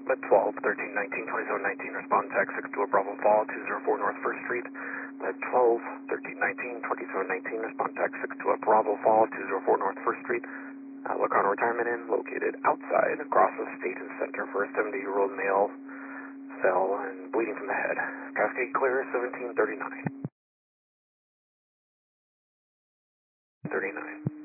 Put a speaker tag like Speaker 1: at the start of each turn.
Speaker 1: But 12, 13, 19, 27, 19, respond text 6 to a Bravo Fall, 204 North 1st Street. But 12, 13, 19, 27, 19, respond text 6 to a Bravo Fall, 204 North 1st Street. Locarno Retirement Inn, located outside, across the State and Center for a 70-year-old male, fell and bleeding from the head. Cascade clear, 1739. 39.